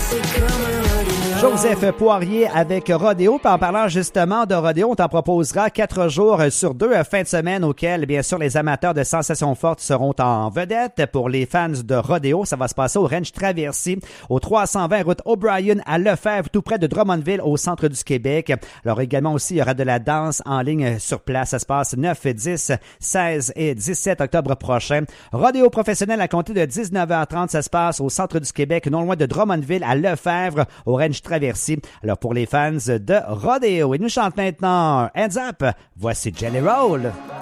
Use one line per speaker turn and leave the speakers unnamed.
Joseph Poirier avec Rodéo. Puis en parlant justement de Rodéo, on t'en proposera 4 jours sur 2 fins de semaine auxquels, bien sûr, les amateurs de sensations fortes seront en vedette. Pour les fans de Rodéo, ça va se passer au Ranch Traversier, au 320 route O'Brien à Lefebvre, tout près de Drummondville, au centre du Québec. Alors également aussi, il y aura de la danse en ligne sur place. Ça se passe 9, 10, 16 et 17 octobre prochain. Rodéo professionnel à compter de 19h30. Ça se passe au centre du Québec, non loin de Drummondville à Lefebvre, au Ranch Traversier. Alors pour les fans de Rodéo, il nous chante maintenant Hands Up. Voici Jelly Roll.